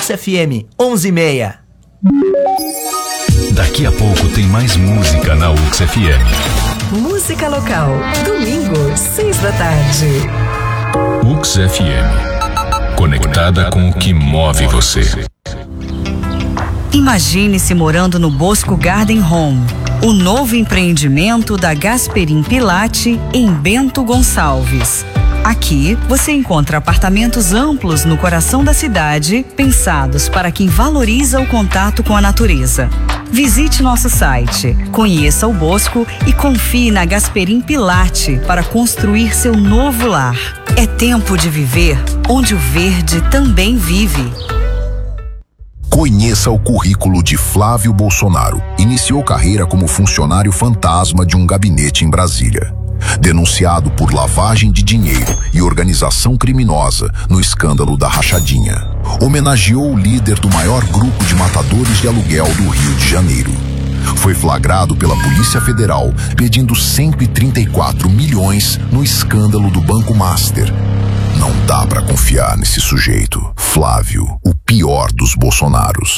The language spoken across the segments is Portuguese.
Ux FM 11:30. Daqui a pouco tem mais música na Ux FM. Música local, domingo, 6 da tarde. Ux FM, conectada com o que move você. Imagine-se morando no Bosco Garden Home, o novo empreendimento da Gasperim Pilate em Bento Gonçalves. Aqui você encontra apartamentos amplos no coração da cidade, pensados para quem valoriza o contato com a natureza. Visite nosso site, conheça o Bosco e confie na Gasperim Pilate para construir seu novo lar. É tempo de viver onde o verde também vive. Conheça o currículo de Flávio Bolsonaro. Iniciou carreira como funcionário fantasma de um gabinete em Brasília. Denunciado por lavagem de dinheiro e organização criminosa no escândalo da Rachadinha. Homenageou o líder do maior grupo de matadores de aluguel do Rio de Janeiro. Foi flagrado pela Polícia Federal pedindo 134 milhões no escândalo do Banco Master. Não dá pra confiar nesse sujeito. Flávio, o pior dos Bolsonaros.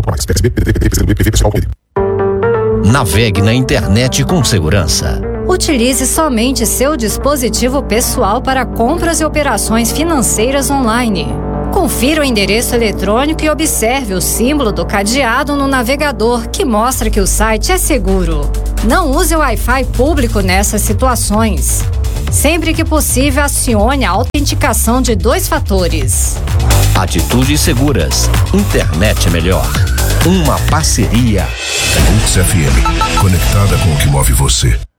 Navegue na internet com segurança. Utilize somente seu dispositivo pessoal para compras e operações financeiras online. Confira o endereço eletrônico e observe o símbolo do cadeado no navegador, que mostra que o site é seguro. Não use o Wi-Fi público nessas situações. Sempre que possível, acione a autenticação de 2 fatores. Atitudes seguras. Internet é melhor. Uma parceria. Ux FM, conectada com o que move você.